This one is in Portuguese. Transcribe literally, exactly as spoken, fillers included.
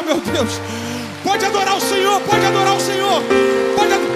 Oh, meu Deus. Pode adorar o Senhor, pode adorar o Senhor. Pode adorar.